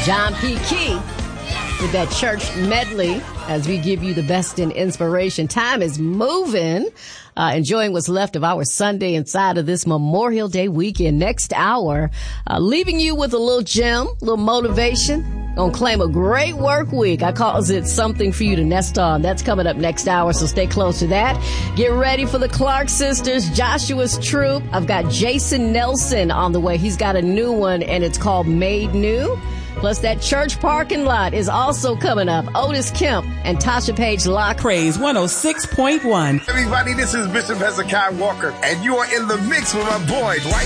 John P. Key with that church medley as we give you the best in inspiration. Time is moving. Enjoying what's left of our Sunday inside of this Memorial Day weekend. Next hour, leaving you with a little gem, a little motivation. Gonna claim a great work week. I calls it something for you to nest on. That's coming up next hour, so stay close to that. Get ready for the Clark Sisters, Joshua's Troop. I've got Jason Nelson on the way. He's got a new one, and it's called Made New. Plus, that church parking lot is also coming up. Otis Kemp and Tasha Page Locke. Praise 106.1. Everybody, this is Bishop Hezekiah Walker, and you are in the mix with my boy, Dwight